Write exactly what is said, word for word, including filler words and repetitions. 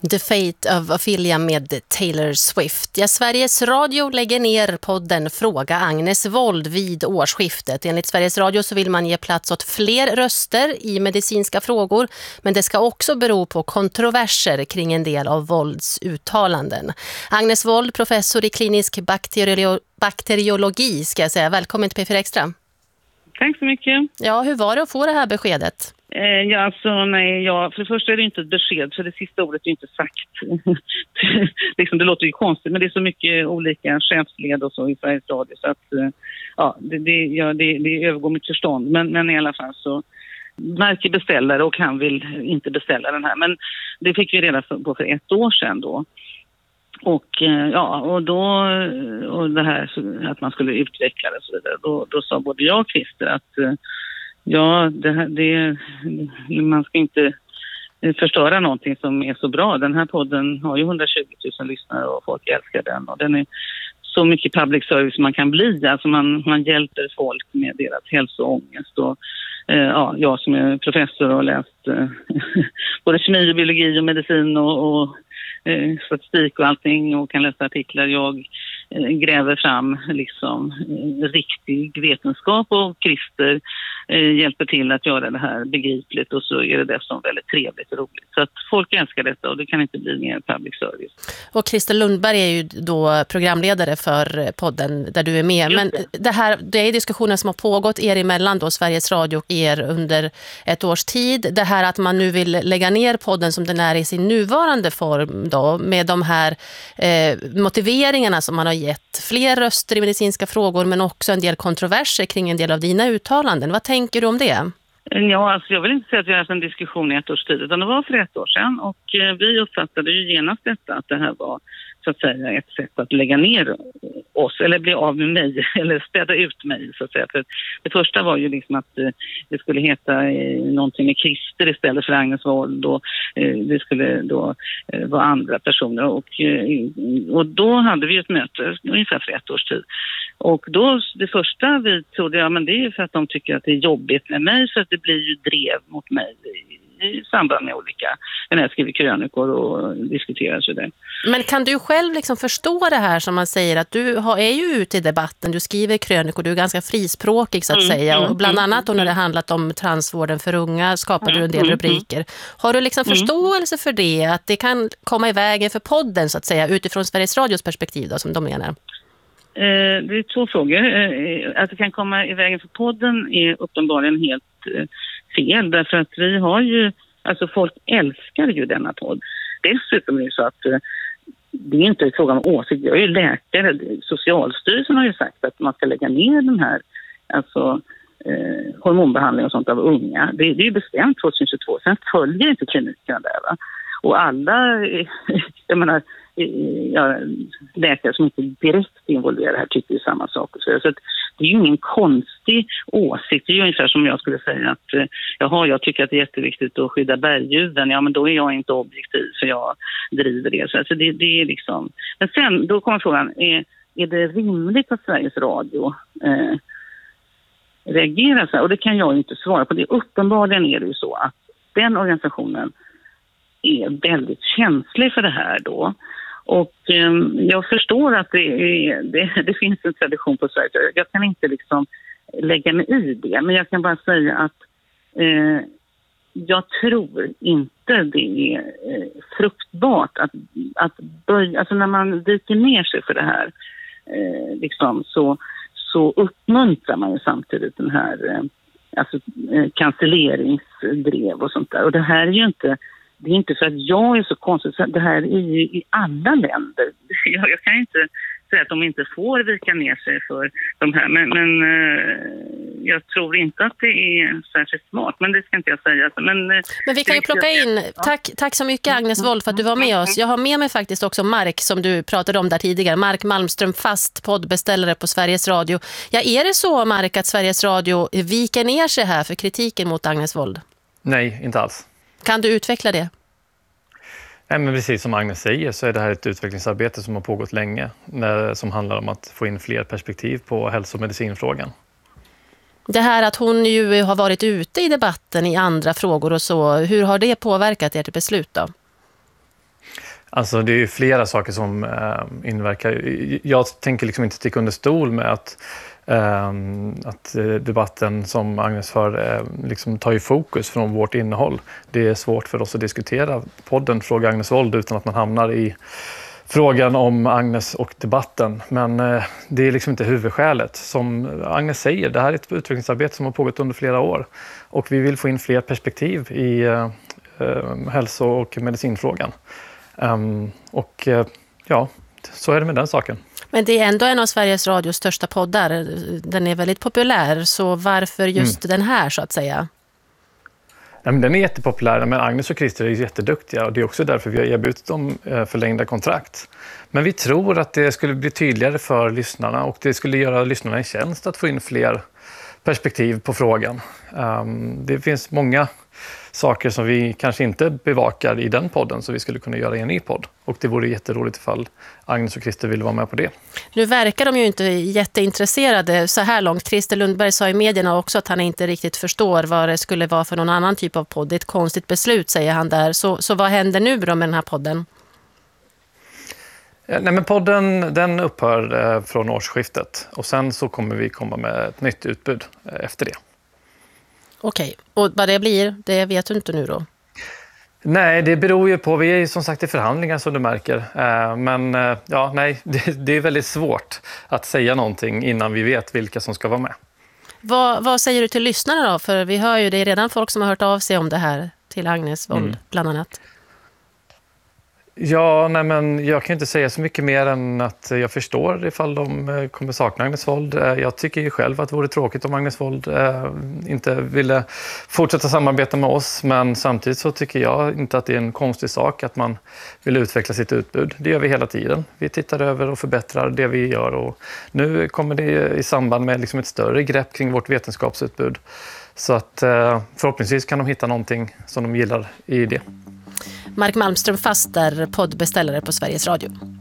The Fate of Ophelia med Taylor Swift. Ja, Sveriges Radio lägger ner podden Fråga Agnes Wold vid årsskiftet. Enligt Sveriges Radio så vill man ge plats åt fler röster i medicinska frågor, men det ska också bero på kontroverser kring en del av Wolds uttalanden. Agnes Wold, professor i klinisk bakteriolo- bakteriologi, ska jag säga. Välkommen till P fyra Extra. Tack så mycket. Ja, hur var det att få det här beskedet? Eh, ja, alltså, nej, ja, för det första är det inte ett besked, för det sista ordet är inte sagt. liksom, det låter ju konstigt, men det är så mycket olika chefsled och så i Sveriges Radio, så att eh, ja, det, det, ja, det, det övergår mitt förstånd. Men, men i alla fall så märker beställare och han vill inte beställa den här. Men det fick vi reda på för ett år sedan då. Och ja, och då och det här att man skulle utveckla det och så vidare, då, då sa både jag och Christer att ja, det här, det, man ska inte förstöra någonting som är så bra. Den här podden har ju hundratjugo tusen lyssnare och folk älskar den, och den är så mycket public service man kan bli. Alltså man, man hjälper folk med deras hälsoångest. Och eh, ja, jag som är professor och har läst eh, både kemi och biologi och medicin och, och eh, statistik och allting och kan läsa artiklar. Jag eh, gräver fram liksom eh, riktig vetenskap, och Christer eh, hjälper till att göra det här begripligt, och så är det dessutom väldigt trevligt och roligt. Så att folk älskar detta, och det kan inte bli mer public service. Och Christer Lundberg är ju då programledare för podden där du är med. Men det här, det är diskussioner som har pågått er emellan då, Sveriges Radio och er, under ett års tid. Det här att man nu vill lägga ner podden som den är i sin nuvarande form då, med de här eh, motiveringarna som man har gett. Fler röster i medicinska frågor, men också en del kontroverser kring en del av dina uttalanden. Vad tänker du om det? Ja, alltså jag vill inte säga att vi har haft en diskussion i ett års tid, utan det var för ett år sedan, och eh, vi uppfattade ju genast detta, att det här var så att säga ett sätt att lägga ner oss, eller bli av med mig, eller städa ut mig så att säga. För det första var ju liksom att eh, det skulle heta eh, någonting med Christer istället för Agnes Wold, och eh, det skulle då eh, vara andra personer, och, eh, och då hade vi ett möte ungefär för ett års tid. Och då, det första vi trodde, ja men det är för att de tycker att det är jobbigt med mig, så att det blir ju drev mot mig i, i samband med olika, när jag skriver krönikor och diskuterar så där. Men kan du själv liksom förstå det här som man säger, att du har, är ju ute i debatten, du skriver krönikor, du är ganska frispråkig så att mm, säga, och bland annat då när det handlat om transvården för unga skapar mm, du en del mm, rubriker. Har du liksom mm. förståelse för det, att det kan komma i vägen för podden så att säga, utifrån Sveriges Radios perspektiv då, som de menar? Eh, det är två frågor. Eh, att det kan komma i vägen för podden är uppenbarligen helt eh, fel, därför att vi har ju, alltså folk älskar ju denna podd. Dessutom är det så att eh, det är inte en fråga om åsikt. Jag är ju läkare, Socialstyrelsen har ju sagt att man ska lägga ner den här alltså eh, hormonbehandling och sånt av unga. Det, det är ju bestämt tjugohundratjugotvå, sen följer inte klinikerna där, va? Och alla, jag menar, ja, läkare som inte direkt involverar här tycker ju samma sak. Så att det är ju ingen konstig åsikt. Det är ju ungefär som jag skulle säga att jaha, jag tycker att det är jätteviktigt att skydda bergdjuren. Ja, men då är jag inte objektiv, för jag driver det. Så alltså det, det är liksom... Men sen, då kommer frågan, är, är det rimligt att Sveriges Radio eh, reagerar så här? Och det kan jag ju inte svara på. Det uppenbarligen är det ju så att den organisationen är väldigt känslig för det här då. Och eh, jag förstår att det, är, det, det finns en tradition på Sverige. Jag kan inte liksom lägga mig i det, men jag kan bara säga att eh, jag tror inte det är eh, fruktbart att, att börja, alltså när man viker ner sig för det här eh, liksom, så, så uppmuntrar man ju samtidigt den här eh, alltså, eh, cancelleringsdrev och sånt där. Och det här är ju inte Det är inte för att jag är så konstigt. Det här är ju i alla länder. Jag, jag kan inte säga att de inte får vika ner sig för de här. Men, men jag tror inte att det är särskilt smart. Men det ska inte jag säga. Men, men vi kan ju plocka in... Tack, tack så mycket Agnes Wold för att du var med oss. Jag har med mig faktiskt också Mark som du pratade om där tidigare. Mark Malmström, fast poddbeställare på Sveriges Radio. Ja, är det så, Mark, att Sveriges Radio viker ner sig här för kritiken mot Agnes Wold? Nej, inte alls. Kan du utveckla det? Nej, men precis som Agnes säger så är det här ett utvecklingsarbete som har pågått länge, som handlar om att få in fler perspektiv på hälso- och medicinfrågan. Det här att hon ju har varit ute i debatten i andra frågor och så, hur har det påverkat ert beslut då? Alltså det är ju flera saker som eh, inverkar. Jag tänker liksom inte sticka under stol med att, eh, att debatten som Agnes för eh, liksom tar ju fokus från vårt innehåll. Det är svårt för oss att diskutera podden Fråga Agnes Wold utan att man hamnar i frågan om Agnes och debatten. Men eh, det är liksom inte huvudskälet. Som Agnes säger, det här är ett utvecklingsarbete som har pågått under flera år. Och vi vill få in fler perspektiv i eh, hälso- och medicinfrågan. Um, och uh, ja, så är det med den saken. Men det är ändå en av Sveriges Radios största poddar. Den är väldigt populär, så varför just mm. den här så att säga? Ja, men den är jättepopulär, men Agnes och Christer är jätteduktiga och det är också därför vi har erbjudit dem förlängda kontrakt. Men vi tror att det skulle bli tydligare för lyssnarna och det skulle göra lyssnarna en tjänst att få in fler perspektiv på frågan. Um, det finns många saker som vi kanske inte bevakar i den podden så vi skulle kunna göra i en ny podd. Och det vore jätteroligt ifall Agnes och Christer vill vara med på det. Nu verkar de ju inte jätteintresserade så här långt. Christer Lundberg sa i medierna också att han inte riktigt förstår vad det skulle vara för någon annan typ av podd. Det är ett konstigt beslut, säger han där. Så, så vad händer nu då med den här podden? Nej, men podden den upphör eh, från årsskiftet och sen så kommer vi komma med ett nytt utbud eh, efter det. Okej, och vad det blir, det vet du inte nu då? Nej, det beror ju på, vi är ju som sagt i förhandlingar som du märker. Eh, men eh, ja, nej, det, det är väldigt svårt att säga någonting innan vi vet vilka som ska vara med. Vad, vad säger du till lyssnarna då? För vi hör ju, det är redan folk som har hört av sig om det här till Agnes Wold mm. bland annat. Ja, nej men jag kan inte säga så mycket mer än att jag förstår ifall de kommer sakna Agnes Wold. Jag tycker ju själv att det vore tråkigt om Agnes Wold eh, inte ville fortsätta samarbeta med oss. Men samtidigt så tycker jag inte att det är en konstig sak att man vill utveckla sitt utbud. Det gör vi hela tiden. Vi tittar över och förbättrar det vi gör. Och nu kommer det i samband med liksom ett större grepp kring vårt vetenskapsutbud. Så att eh, förhoppningsvis kan de hitta någonting som de gillar i det. Mark Malmström, fast där poddbeställare på Sveriges Radio.